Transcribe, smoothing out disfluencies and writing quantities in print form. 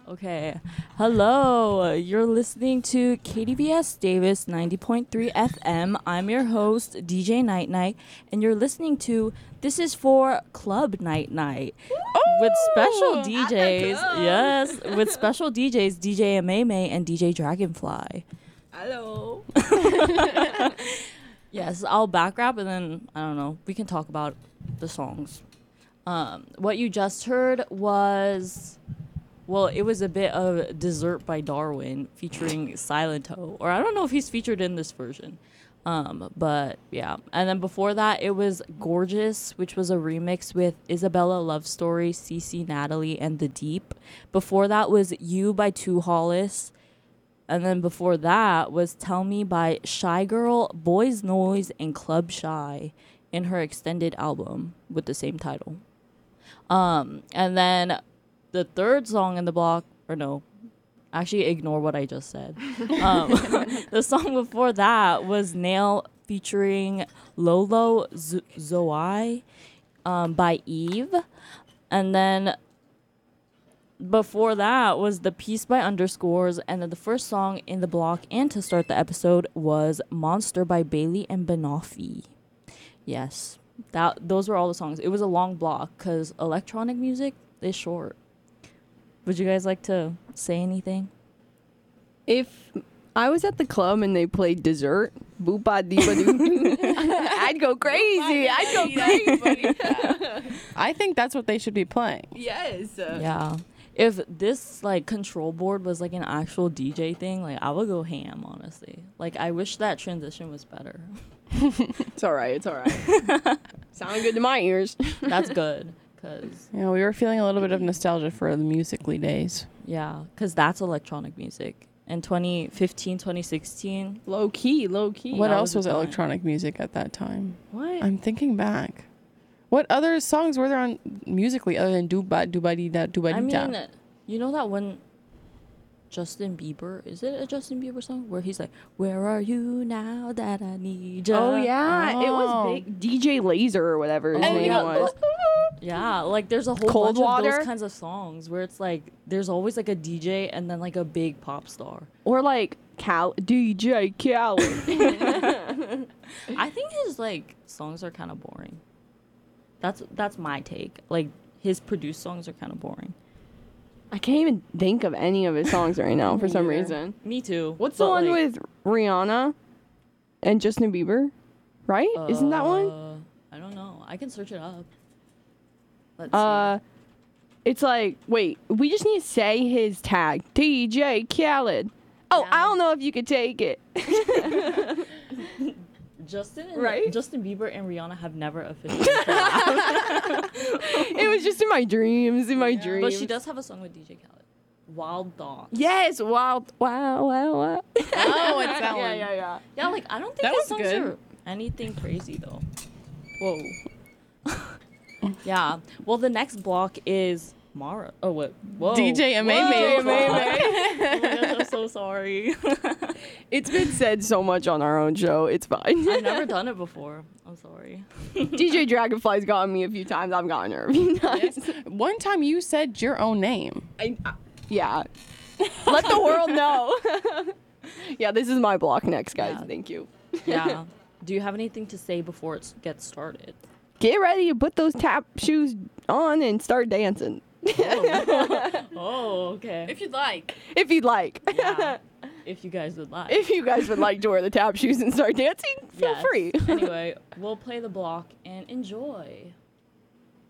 Okay. Hello. You're listening to KDVS Davis 90.3 FM. I'm your host, DJ Night Night, and you're listening to This Is For Club Night Night with special DJs. Yes, with special DJs, DJ Ameme and DJ Dragonfly. Hello. Yes, I'll back rap and then, I don't know, we can talk about the songs. What you just heard was... Well, it was a bit of Dessert by Darwin featuring Silento. Or I don't know if he's featured in this version. But yeah. And then before that, it was Gorgeous, which was a remix with Isabella Love Story, CC Natalie, and The Deep. Before that was You by Two Hollis. And then before that was Tell Me by Shy Girl, Boys Noise, and Club Shy in her extended album with the same title. And then... The third song in the block, or no, actually ignore what I just said. The song before that was Nail featuring Lolo Zoai by Eve. And then before that was The Piece by Underscores. And then the first song in the block and to start the episode was Monster by Bailey and Banoffee. Yes, those were all the songs. It was a long block because electronic music is short. Would you guys like to say anything? If I was at the club and they played Dessert, boopa deepa doo, I'd go crazy. I think that's what they should be playing. Yes. Yeah. If this like control board was like an actual DJ thing, like I would go ham, honestly. Like I wish that transition was better. It's all right. Sounding good to my ears. That's good. Cause Yeah, we were feeling a little bit of nostalgia for the Musical.ly days. yeah, because that's electronic music. In 2015, 2016. Low key. What else was the time. electronic music at that time? What? I'm thinking back. What other songs were there on Musical.ly other than Dooba Dooba Dee Da Dooba I Dee Da? mean, you know that one Justin Bieber, is it a Justin Bieber song where he's like, where are you now that I need you? Oh yeah, it Oh. was big. DJ Laser or whatever his name yeah. was. Yeah, like there's a whole Cold bunch Water? of those kinds of songs where it's like there's always like a DJ and then like a big pop star. Or like DJ Khaled. I think his like songs are kind of boring. That's my take. Like his produced songs are kind of boring. I can't even think of any of his songs right now for some Neither. reason. Me too. What's the But, one like, with Rihanna and Justin Bieber? Right? Isn't that one? I don't know. I can search it up. Let's see. It's like, wait, we just need to say his tag. DJ Khaled. Oh, Yeah. I don't know if you could take it. Justin Bieber and Rihanna have never officially collabed. It was just in my dreams, dreams. But she does have a song with DJ Khaled. Wild Thoughts. Yes, wow. Oh, it's that one. Yeah. Yeah, like I don't think That his was songs good. are anything crazy though. Whoa. Yeah. Well, the next block is Mara. Oh, what? Whoa. DJ Ameme. Oh my gosh, I'm so sorry. It's been said so much on our own show. It's fine. I've never done it before. I'm sorry. DJ Dragonfly's gotten me a few times. I've gotten her a few times. One time you said your own name. Yeah. Let the world know. Yeah, this is my block next, guys. Yeah. Thank you. Yeah. Do you have anything to say before it gets started? Get ready to put those tap shoes on and start dancing. Oh, okay. If you'd like. If you'd like. Yeah. If you guys would like. If you guys would like to wear the tap shoes and start dancing, feel Yes. free. Anyway, we'll play the block and enjoy.